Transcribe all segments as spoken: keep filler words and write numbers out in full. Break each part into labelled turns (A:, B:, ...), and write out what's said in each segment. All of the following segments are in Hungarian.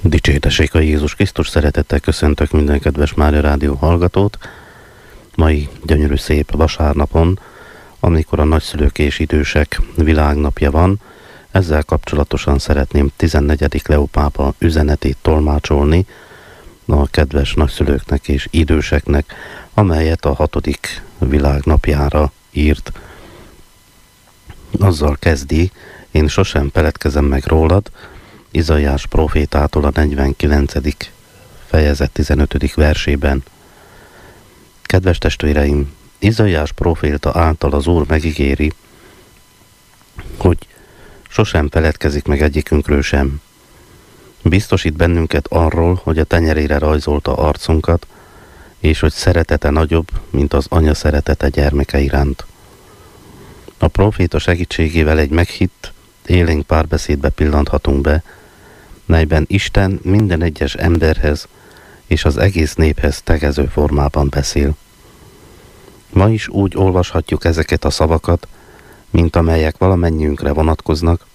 A: Dicsértessék a Jézus Krisztus, szeretettel köszöntök minden kedves Mária Rádió hallgatót. Mai gyönyörű szép vasárnapon, amikor a nagyszülők és idősek világnapja van, ezzel kapcsolatosan szeretném tizennegyedik Leó pápa üzenetét tolmácsolni a kedves nagyszülőknek és időseknek, amelyet a hatodik világnapjára írt. Azzal kezdi: én sosem feledkezem meg rólad, Izaiás prófétától a negyvenkilencedik fejezet tizenötödik versében. Kedves testvéreim, Izaiás próféta által az Úr megígéri, hogy sosem feledkezik meg egyikünkről sem. Biztosít bennünket arról, hogy a tenyerére rajzolta arcunkat, és hogy szeretete nagyobb, mint az anya szeretete gyermeke iránt. A próféta segítségével egy meghitt, élénk párbeszédbe pillanthatunk be, melyben Isten minden egyes emberhez és az egész néphez tegező formában beszél. Ma is úgy olvashatjuk ezeket a szavakat, mint amelyek valamennyiünkre vonatkoznak,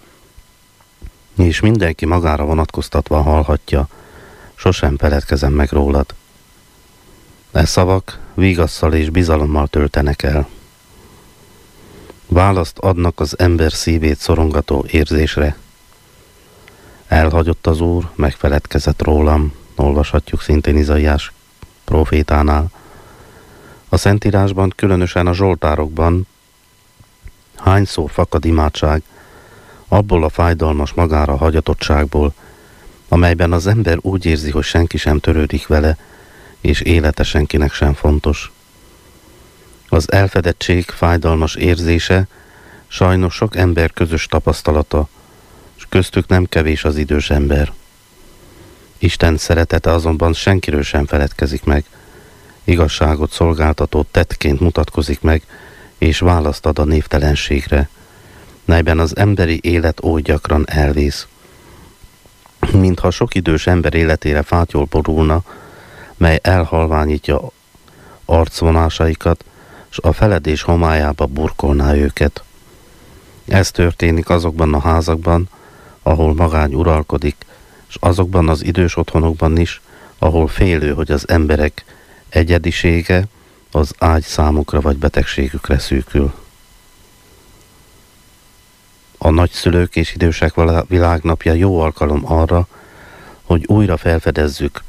A: és mindenki magára vonatkoztatva hallhatja: sosem feledkezem meg rólad. E szavak vigasszal és bizalommal töltenek el. Választ adnak az ember szívét szorongató érzésre. Elhagyott az Úr, megfeledkezett rólam, olvashatjuk szintén Izaiás prófétánál. A Szentírásban, különösen a zsoltárokban hányszor fakad imádság abból a fájdalmas magára hagyatottságból, amelyben az ember úgy érzi, hogy senki sem törődik vele, és élete senkinek sem fontos. Az elfedettség fájdalmas érzése sajnos sok ember közös tapasztalata, és köztük nem kevés az idős ember. Isten szeretete azonban senkiről sem feledkezik meg, igazságot szolgáltató tettként mutatkozik meg, és választ ad a névtelenségre, melyben az emberi élet oly gyakran elvész. Mintha sok idős ember életére fátyol borulna, mely elhalványítja arcvonásaikat, s a feledés homályába burkolná őket. Ez történik azokban a házakban, ahol magány uralkodik, és azokban az idős otthonokban is, ahol félő, hogy az emberek egyedisége az ágy számukra vagy betegségükre szűkül. A nagyszülők és idősek világnapja jó alkalom arra, hogy újra felfedezzük.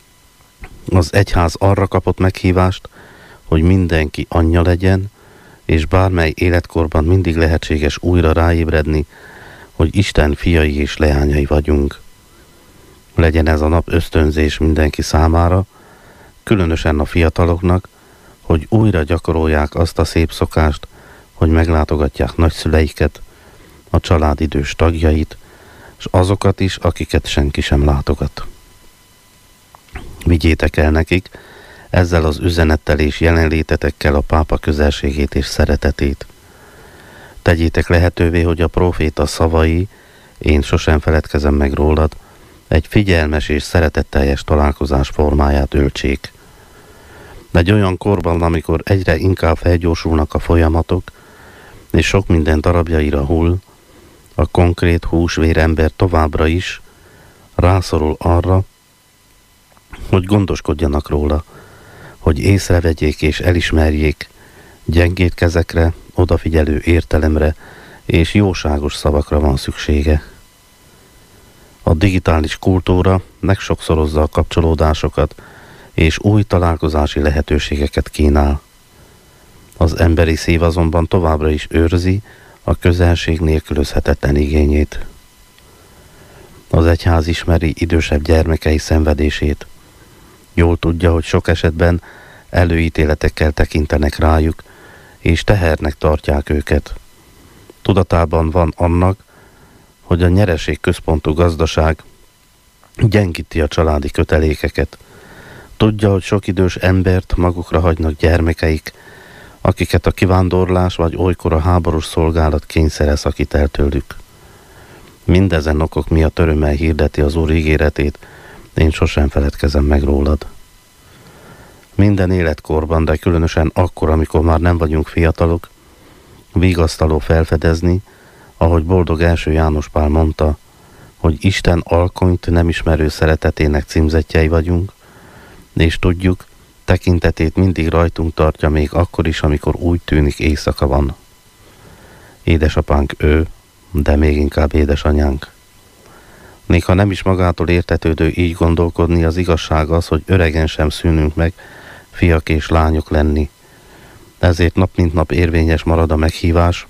A: Az egyház arra kapott meghívást, hogy mindenki anyja legyen, és bármely életkorban mindig lehetséges újra ráébredni, hogy Isten fiai és leányai vagyunk. Legyen ez a nap ösztönzés mindenki számára, különösen a fiataloknak, hogy újra gyakorolják azt a szép szokást, hogy meglátogatják nagyszüleiket, a család idős tagjait, és azokat is, akiket senki sem látogat. Vigyétek el nekik ezzel az üzenettel és jelenlétetekkel a pápa közelségét és szeretetét. Tegyétek lehetővé, hogy a próféta szavai, én sosem feledkezem meg rólad, egy figyelmes és szeretetteljes találkozás formáját öltsék. Egy olyan korban, amikor egyre inkább felgyorsulnak a folyamatok, és sok minden darabjaira hull, a konkrét húsvér ember továbbra is rászorul arra, hogy gondoskodjanak róla, hogy észrevegyék és elismerjék, gyengét kezekre, odafigyelő értelemre és jóságos szavakra van szüksége. A digitális kultúra megsokszorozza a kapcsolódásokat, és új találkozási lehetőségeket kínál. Az emberi szív azonban továbbra is őrzi a közelség nélkülözhetetlen igényét. Az egyház ismeri idősebb gyermekei szenvedését. Jól tudja, hogy sok esetben előítéletekkel tekintenek rájuk, és tehernek tartják őket. Tudatában van annak, hogy a nyereség központú gazdaság gyengíti a családi kötelékeket. Tudja, hogy sok idős embert magukra hagynak gyermekeik, akiket a kivándorlás vagy olykor a háborús szolgálat kényszere szakít el tőlük. Mindezen okok miatt örömmel hirdeti az Úr ígéretét, én sosem feledkezem meg rólad. Minden életkorban, de különösen akkor, amikor már nem vagyunk fiatalok, vigasztaló felfedezni, ahogy boldog első János Pál mondta, hogy Isten alkonyt nem ismerő szeretetének címzettjei vagyunk, és tudjuk, tekintetét mindig rajtunk tartja, még akkor is, amikor úgy tűnik éjszaka van. Édesapánk ő, de még inkább édesanyánk. Még ha nem is magától értetődő így gondolkodni, az igazság az, hogy öregen sem szűnünk meg fiak és lányok lenni. Ezért nap mint nap érvényes marad a meghívás,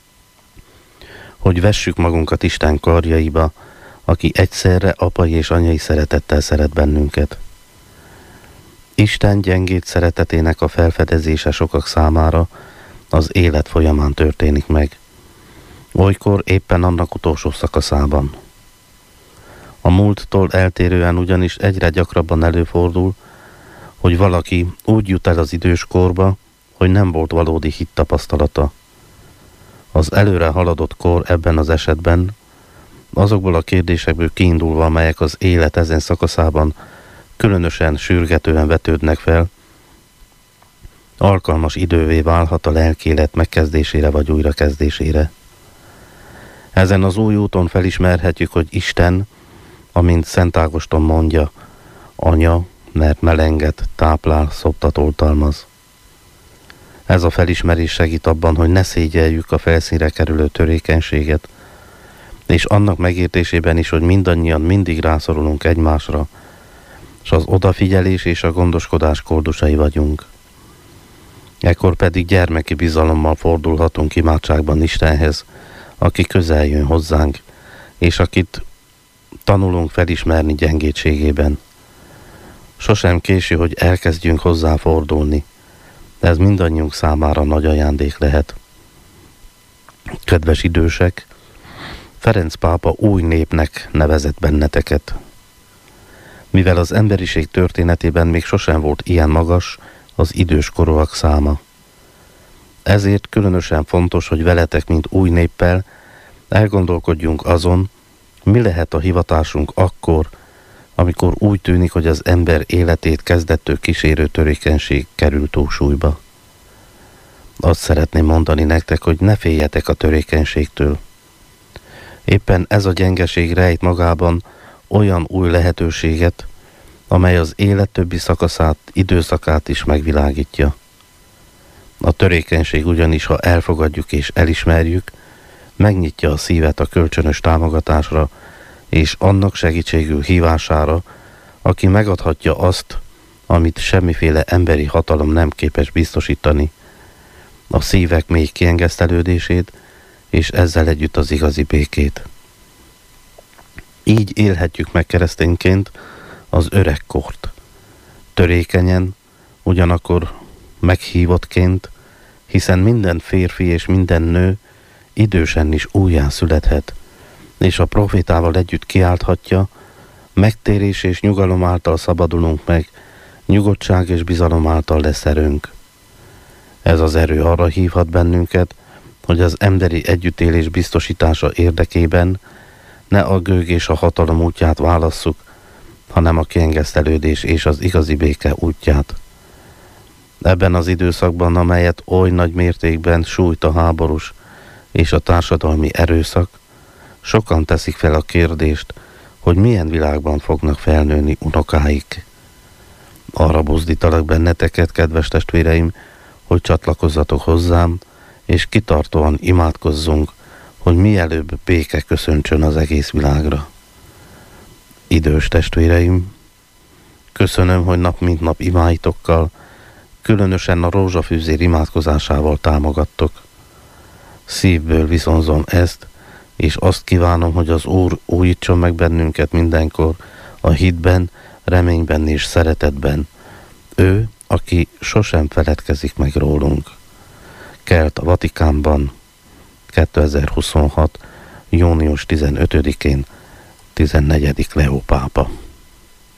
A: hogy vessük magunkat Isten karjaiba, aki egyszerre apai és anyai szeretettel szeret bennünket. Isten gyengét szeretetének a felfedezése sokak számára az élet folyamán történik meg. Olykor éppen annak utolsó szakaszában. A múlttól eltérően ugyanis egyre gyakrabban előfordul, hogy valaki úgy jut el az idős korba, hogy nem volt valódi hittapasztalata. Az előre haladott kor ebben az esetben azokból a kérdésekből kiindulva, amelyek az élet ezen szakaszában különösen sürgetően vetődnek fel, alkalmas idővé válhat a lelkélet megkezdésére vagy újrakezdésére. Ezen az új úton felismerhetjük, hogy Isten, amint Szent Ágoston mondja, anya, mert melenget, táplál, szoptat, oltalmaz. Ez a felismerés segít abban, hogy ne szégyeljük a felszínre kerülő törékenységet, és annak megértésében is, hogy mindannyian mindig rászorulunk egymásra, és az odafigyelés és a gondoskodás koldusai vagyunk. Ekkor pedig gyermeki bizalommal fordulhatunk imádságban Istenhez, aki közel jön hozzánk, és akit tanulunk felismerni gyengétségében. Sosem késő, hogy elkezdjünk hozzá fordulni. Ez mindannyiunk számára nagy ajándék lehet. Kedves idősek, Ferenc pápa új népnek nevezett benneteket. Mivel az emberiség történetében még sosem volt ilyen magas az időskorúak száma. Ezért különösen fontos, hogy veletek, mint új néppel elgondolkodjunk azon, mi lehet a hivatásunk akkor, amikor úgy tűnik, hogy az ember életét kezdettől kísérő törékenység kerül túlsúlyba. Azt szeretném mondani nektek, hogy ne féljetek a törékenységtől. Éppen ez a gyengeség rejt magában olyan új lehetőséget, amely az élet többi szakaszát, időszakát is megvilágítja. A törékenység ugyanis, ha elfogadjuk és elismerjük, megnyitja a szívet a kölcsönös támogatásra és annak segítségül hívására, aki megadhatja azt, amit semmiféle emberi hatalom nem képes biztosítani, a szívek mély kiengesztelődését, és ezzel együtt az igazi békét. Így élhetjük meg keresztényként az öregkort. Törékenyen, ugyanakkor meghívottként, hiszen minden férfi és minden nő idősen is újján születhet, és a profétával együtt kiálthatja, megtérés és nyugalom által szabadulunk meg, nyugodtság és bizalom által lesz erőnk. Ez az erő arra hívhat bennünket, hogy az emberi együttélés biztosítása érdekében ne a gőg és a hatalom útját válasszuk, hanem a kiengesztelődés és az igazi béke útját. Ebben az időszakban, amelyet oly nagy mértékben sújt a háborús és a társadalmi erőszak, sokan teszik fel a kérdést, hogy milyen világban fognak felnőni unokáik. Arra buzdítalak benneteket, kedves testvéreim, hogy csatlakozzatok hozzám, és kitartóan imádkozzunk, hogy mielőbb béke köszöntsön az egész világra. Idős testvéreim, köszönöm, hogy nap mint nap imáitokkal, különösen a rózsafűzér imádkozásával támogattok. Szívből viszonzom ezt, és azt kívánom, hogy az Úr újítson meg bennünket mindenkor a hitben, reményben és szeretetben. Ő, aki sosem feledkezik meg rólunk. Kelt a Vatikánban kétezer-huszonhat. június tizenötödikén tizennegyedik Leó pápa.